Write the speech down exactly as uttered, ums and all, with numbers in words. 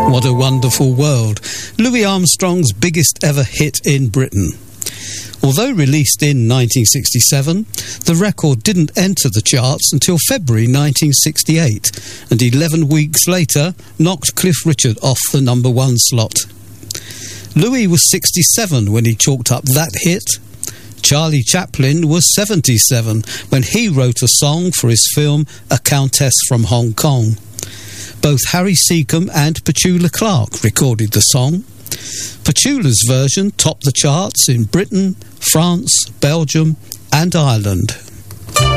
What a Wonderful World, Louis Armstrong's biggest ever hit in Britain. Although released in nineteen sixty-seven, the record didn't enter the charts until February nineteen sixty-eight, and eleven weeks later knocked Cliff Richard off the number one slot. Louis was sixty-seven when he chalked up that hit. Charlie Chaplin was seventy-seven when he wrote a song for his film A Countess from Hong Kong. Both Harry Secombe and Petula Clark recorded the song. Petula's version topped the charts in Britain, France, Belgium and Ireland.